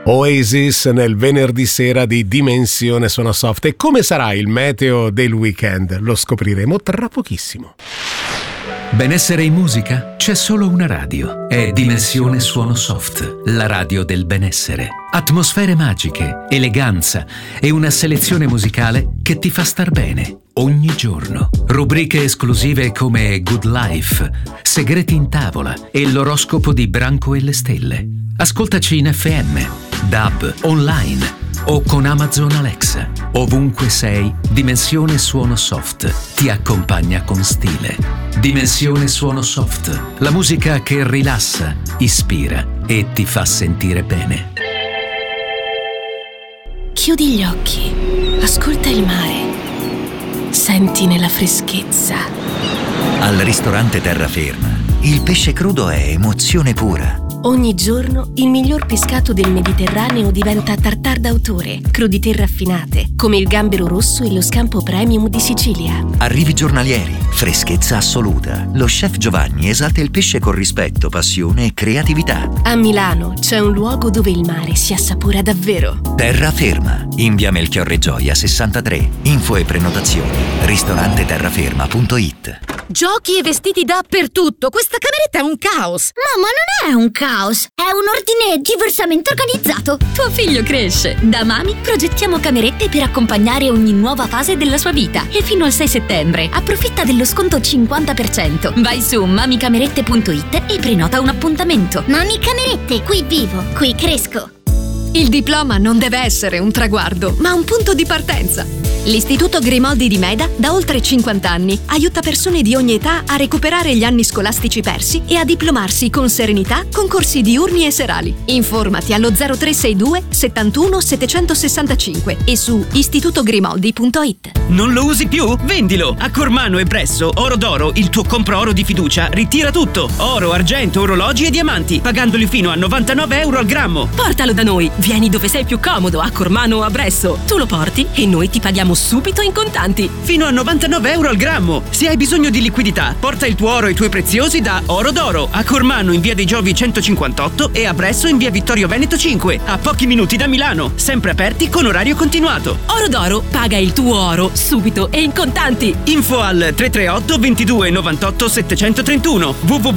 Oasis nel venerdì sera di Dimensione Suono Soft. E come sarà il meteo del weekend? Lo scopriremo tra pochissimo. Benessere in musica? C'è solo una radio. È Dimensione Suono Soft, la radio del benessere. Atmosfere magiche, eleganza e una selezione musicale che ti fa star bene ogni giorno. Rubriche esclusive come Good Life, Segreti in tavola e l'oroscopo di Branco e le stelle. Ascoltaci in FM, DAB, online o con Amazon Alexa. Ovunque sei, Dimensione Suono Soft ti accompagna con stile. Dimensione Suono Soft, la musica che rilassa, ispira e ti fa sentire bene. Chiudi gli occhi, ascolta il mare, sentine la freschezza. Al ristorante Terraferma, il pesce crudo è emozione pura. Ogni giorno il miglior pescato del Mediterraneo diventa tartare d'autore, crudité raffinate, come il gambero rosso e lo scampo premium di Sicilia. Arrivi giornalieri, freschezza assoluta. Lo chef Giovanni esalta il pesce con rispetto, passione e creatività. A Milano c'è un luogo dove il mare si assapora davvero. Terraferma, in via Melchiorre Gioia 63. Info e prenotazioni ristoranteterraferma.it. Giochi e vestiti dappertutto. Questa cameretta è un caos. Mamma, non è un caos, è un ordine diversamente organizzato. Tuo figlio cresce. Da Mami progettiamo camerette per accompagnare ogni nuova fase della sua vita. E fino al 6 settembre approfitta dello sconto 50%. Vai su mamicamerette.it e prenota un appuntamento. Mami Camerette, qui vivo, qui cresco. Il diploma non deve essere un traguardo, ma un punto di partenza. L'Istituto Grimoldi di Meda, da oltre 50 anni, aiuta persone di ogni età a recuperare gli anni scolastici persi e a diplomarsi con serenità con corsi diurni e serali. Informati allo 0362 71 765 e su istitutogrimoldi.it. Non lo usi più? Vendilo! A Cormano e Bresso, Oro d'Oro, il tuo compro oro di fiducia, ritira tutto. Oro, argento, orologi e diamanti, pagandoli fino a 99 euro al grammo. Portalo da noi, vieni dove sei più comodo, a Cormano o a Bresso. Tu lo porti e noi ti paghiamo subito in contanti. Fino a 99 euro al grammo. Se hai bisogno di liquidità, porta il tuo oro e i tuoi preziosi da Oro d'Oro, a Cormano in via dei Giovi 158 e a Bresso in via Vittorio Veneto 5, a pochi minuti da Milano, sempre aperti con orario continuato. Oro d'Oro, paga il tuo oro subito e in contanti. Info al 338 22 98 731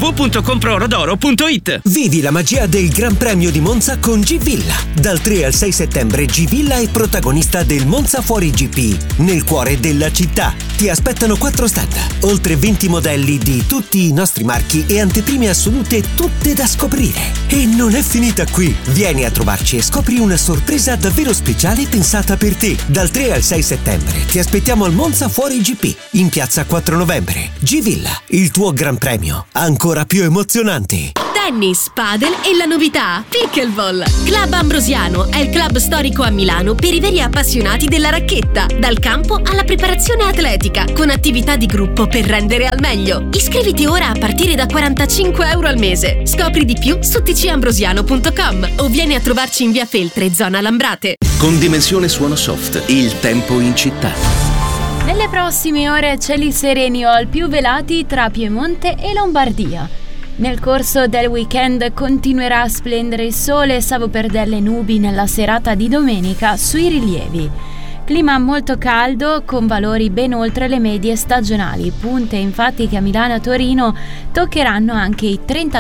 www.comproorodoro.it. Vivi la magia del Gran Premio di Monza con G-Villa. Dal 3 al 6 settembre G-Villa è protagonista del Monza Fuori GP, nel cuore della città. Ti aspettano 4 stand, oltre 20 modelli di tutti i nostri marchi e anteprime assolute, tutte da scoprire. E non è finita qui. Vieni a trovarci e scopri una sorpresa davvero speciale pensata per te. Dal 3 al 6 settembre ti aspettiamo al Monza Fuori GP, in piazza 4 novembre. G-Villa, il tuo Gran Premio, ancora più emozionante. Tennis, padel e la novità, pickleball. Club Ambrosiano è il club storico a Milano per i veri appassionati della racchetta, dal campo alla preparazione atletica, con attività di gruppo per rendere al meglio. Iscriviti ora a partire da 45 euro al mese. Scopri di più su tcambrosiano.com o vieni a trovarci in via Feltre, zona Lambrate. Con Dimensione Suono Soft, il tempo in città. Nelle prossime ore cieli sereni o al più velati tra Piemonte e Lombardia. Nel corso del weekend continuerà a splendere il sole, salvo per delle nubi nella serata di domenica sui rilievi. Clima molto caldo con valori ben oltre le medie stagionali, punte infatti che a Milano e a Torino toccheranno anche i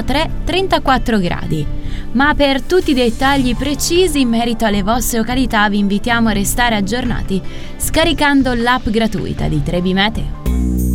33-34 gradi. Ma per tutti i dettagli precisi in merito alle vostre località vi invitiamo a restare aggiornati scaricando l'app gratuita di Trebi Meteo.